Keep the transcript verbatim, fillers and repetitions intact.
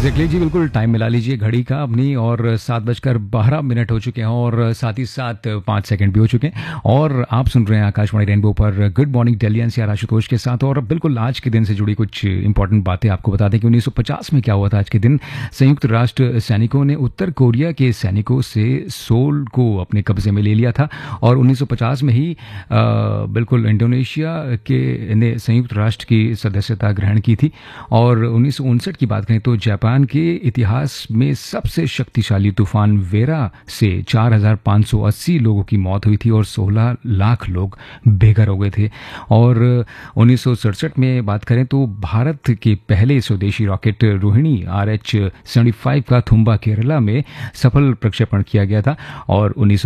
Exactly जी, बिल्कुल time मिला लीजिए घड़ी का अपनी। और सात बजकर बारह मिनट हो चुके हैं और साथ ही साथ पाँच सेकंड भी हो चुके हैं। और आप सुन रहे हैं आकाशवाणी रेनबो पर good morning Delhi NCR Ashutosh के साथ। और बिल्कुल आज के दिन से जुड़ी कुछ इंपॉर्टेंट बातें आपको बता दें कि उन्नीस सौ पचास में क्या हुआ था। आज के दिन संयुक्त राष्ट्र सैनिकों ने उत्तर कोरिया के सैनिकों से सोल को अपने कब्जे में ले लिया था। और उन्नीस सौ पचास में ही आ, बिल्कुल इंडोनेशिया के ने संयुक्त राष्ट्र की सदस्यता ग्रहण की थी। और उन्नीस सौ उनसठ की बात करें तो जापान के इतिहास में सबसे शक्तिशाली तूफान वेरा से चार हज़ार पाँच सौ अस्सी लोगों की मौत हुई थी और सोलह लाख लोग बेघर हो गए थे। और उन्नीस सौ सड़सठ में बात करें तो भारत के पहले स्वदेशी rocket Rohini R H seventy five का थुम्बा केरला में सफल प्रक्षेपण किया गया था। और उन्नीस